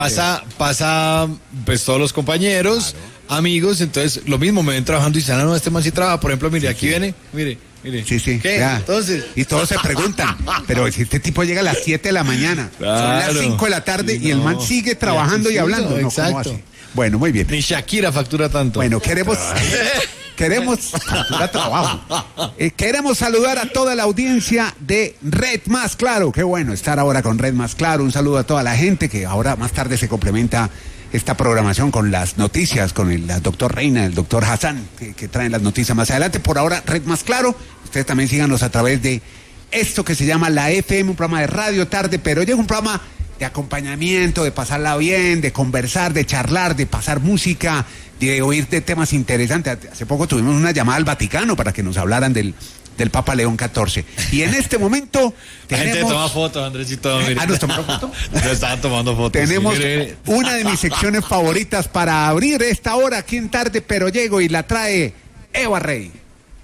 Pasa, pues todos los compañeros, amigos, entonces lo mismo, me ven trabajando y dicen, no, este man sí trabaja, por ejemplo, mire, aquí viene, mire. Sí. ¿Qué? Ya. Entonces. Y todos se preguntan, pero si este tipo llega a las 7 de la mañana, Claro. son las 5 de la tarde y el man sigue trabajando y hablando. No, ¿cómo así? Bueno, muy bien. Ni Shakira factura tanto. Bueno, queremos factura trabajo. Queremos saludar a toda la audiencia de Red Más Claro. Qué bueno estar ahora con Red Más Claro. Un saludo a toda la gente que ahora más tarde se complementa esta programación con las noticias, con el doctor Reina, el doctor Hassan, que traen las noticias más adelante. Por ahora, Red Más Claro. Ustedes también síganos a través de esto que se llama La FM, un programa de radio tarde, pero llega un programa de acompañamiento, de pasarla bien, de conversar, de charlar, de pasar música, de oír de temas interesantes. Hace poco tuvimos una llamada al Vaticano para que nos hablaran del Papa León XIV. Y en este momento tenemos... La gente toma fotos, Andresito. Mire. ¿Nos tomaron fotos? Nos estaban tomando fotos. Tenemos sí, una de mis secciones favoritas para abrir esta hora aquí en Tarde Pero Llego, y la trae Eva Rey.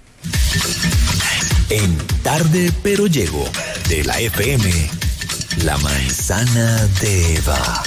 En Tarde Pero Llego, de la FM, la manzana de Eva.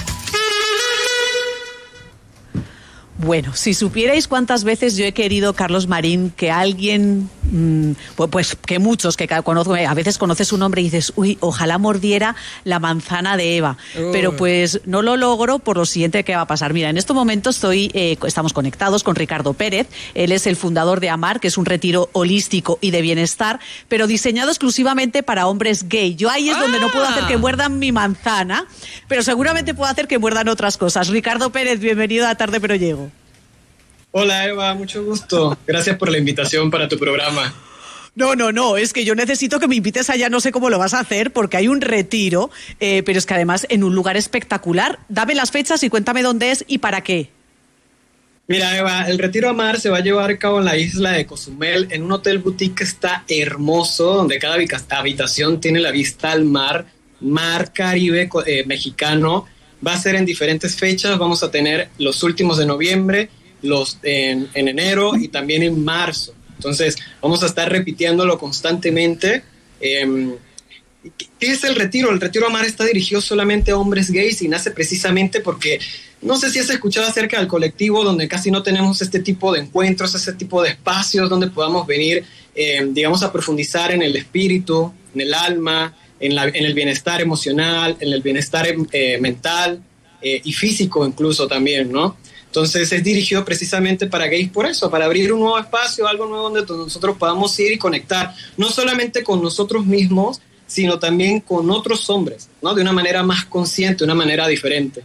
Bueno, si supierais cuántas veces yo he querido, Carlos Marín, que alguien, pues que muchos que conozco, a veces conoces su nombre y dices, uy, ojalá mordiera la manzana de Eva. Pero pues no lo logro por lo siguiente que va a pasar. Mira, en este momento estamos conectados con Ricardo Pérez. Él es el fundador de AMAR, que es un retiro holístico y de bienestar, pero diseñado exclusivamente para hombres gay. Yo ahí es donde no puedo hacer que muerdan mi manzana, pero seguramente puedo hacer que muerdan otras cosas. Ricardo Pérez, bienvenido a Tarde Pero Llego. Hola Eva, mucho gusto. Gracias por la invitación para tu programa. No, es que yo necesito que me invites allá, no sé cómo lo vas a hacer, porque hay un retiro, pero es que además en un lugar espectacular. Dame las fechas y cuéntame dónde es y para qué. Mira Eva, el retiro AMAR se va a llevar a cabo en la isla de Cozumel, en un hotel boutique que está hermoso, donde cada habitación tiene la vista al mar Caribe mexicano. Va a ser en diferentes fechas, vamos a tener los últimos de noviembre, los en enero y también en marzo. Entonces vamos a estar repitiéndolo constantemente. ¿Qué es el retiro? El retiro AMAR está dirigido solamente a hombres gays y nace precisamente porque no sé si has escuchado acerca del colectivo, donde casi no tenemos este tipo de encuentros, este tipo de espacios donde podamos venir, digamos, a profundizar en el espíritu, en el alma, en el bienestar emocional, en el bienestar mental y físico incluso también, ¿no? Entonces es dirigido precisamente para gays por eso, para abrir un nuevo espacio, algo nuevo donde nosotros podamos ir y conectar, no solamente con nosotros mismos, sino también con otros hombres, ¿no? De una manera más consciente, de una manera diferente.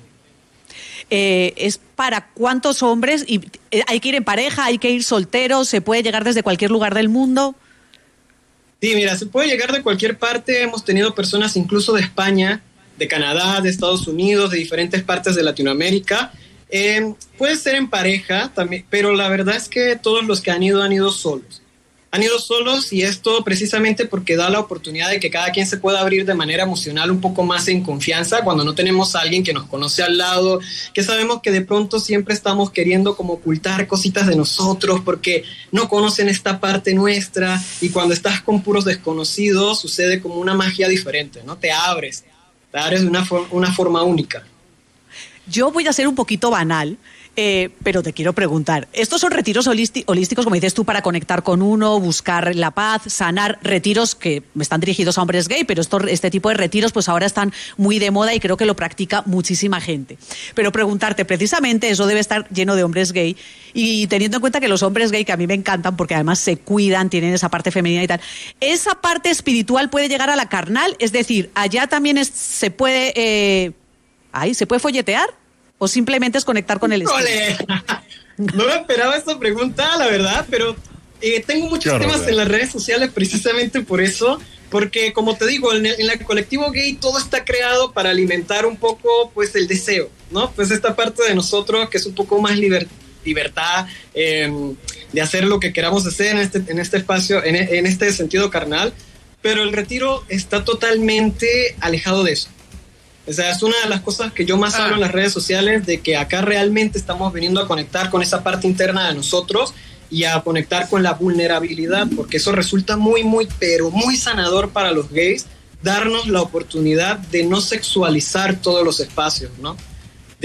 ¿Es para cuántos hombres? ¿Y hay que ir en pareja, hay que ir solteros, se puede llegar desde cualquier lugar del mundo? Sí, mira, se puede llegar de cualquier parte. Hemos tenido personas incluso de España, de Canadá, de Estados Unidos, de diferentes partes de Latinoamérica. Puede ser en pareja también, pero la verdad es que todos los que han ido solos. Han ido solos, y esto precisamente porque da la oportunidad de que cada quien se pueda abrir de manera emocional un poco más en confianza cuando no tenemos a alguien que nos conoce al lado, que sabemos que de pronto siempre estamos queriendo como ocultar cositas de nosotros porque no conocen esta parte nuestra, y cuando estás con puros desconocidos sucede como una magia diferente, ¿no? Te abres de una forma única. Yo voy a ser un poquito banal, pero te quiero preguntar, ¿estos son retiros holísticos, como dices tú, para conectar con uno, buscar la paz, sanar? Retiros que están dirigidos a hombres gay, pero este tipo de retiros pues ahora están muy de moda y creo que lo practica muchísima gente. Pero preguntarte, precisamente eso debe estar lleno de hombres gay, y teniendo en cuenta que los hombres gay, que a mí me encantan porque además se cuidan, tienen esa parte femenina y tal, ¿esa parte espiritual puede llegar a la carnal? Es decir, ¿allá también se puede... ¿se puede folletear? ¿O simplemente es conectar con el espíritu? No me esperaba esta pregunta, la verdad, pero tengo muchos temas en las redes sociales precisamente por eso, porque como te digo, en el colectivo gay todo está creado para alimentar un poco pues el deseo, ¿no? Pues esta parte de nosotros que es un poco más libertad de hacer lo que queramos hacer en este espacio, en este sentido carnal, pero el retiro está totalmente alejado de eso. O sea, es una de las cosas que yo más hablo en las redes sociales, de que acá realmente estamos viniendo a conectar con esa parte interna de nosotros y a conectar con la vulnerabilidad, porque eso resulta pero muy sanador para los gays, darnos la oportunidad de no sexualizar todos los espacios, ¿no?